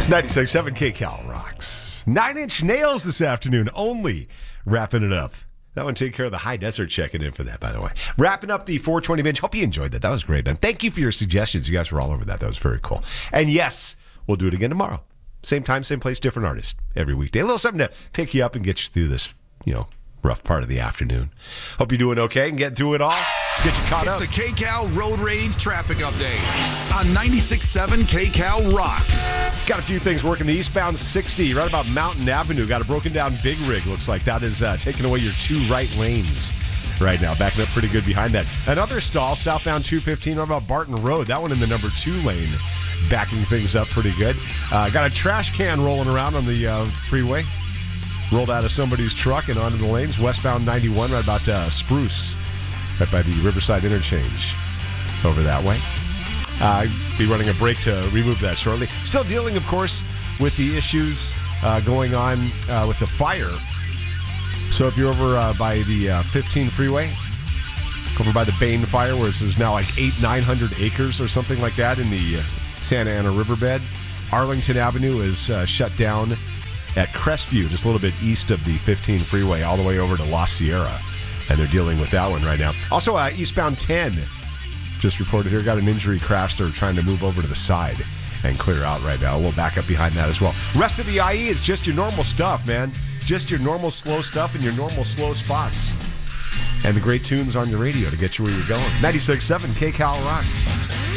96.7 KCal rocks. 9 Inch Nails this afternoon only. Wrapping it up. That one take care of the High Desert checking in for that, by the way. Wrapping up the 420 binge. Hope you enjoyed that. That was great, man. Thank you for your suggestions. You guys were all over that. That was very cool. And yes, we'll do it again tomorrow. Same time, same place, different artist every weekday. A little something to pick you up and get you through this, rough part of the afternoon. Hope you're doing okay and getting through it all. Get you caught up. It's the KCal Road Rage Traffic Update on 96.7 KCal Rocks. Got a few things working. The eastbound 60 right about Mountain Avenue. Got a broken down big rig. Looks like that is taking away your two right lanes right now. Backing up pretty good behind that. Another stall, southbound 215 right about Barton Road. That one in the number 2 lane. Backing things up pretty good. Got a trash can rolling around on the freeway. Rolled out of somebody's truck and onto the lanes. Westbound 91 right about Spruce. Right by the Riverside Interchange. Over that way. Be running a break to remove that shortly. Still dealing, of course, with the issues going on with the fire. So if you're over by the 15 freeway, over by the Bain fire, where there's now like 900 acres or something like that in the Santa Ana riverbed, Arlington Avenue is shut down at Crestview, just a little bit east of the 15 freeway, all the way over to La Sierra. And they're dealing with that one right now. Also, eastbound 10, just reported here, got an injury crash. They're trying to move over to the side and clear out right now. We'll back up behind that as well. Rest of the IE is just your normal stuff, man. Just your normal slow stuff in your normal slow spots. And the great tunes on your radio to get you where you're going. 96.7 KCal rocks.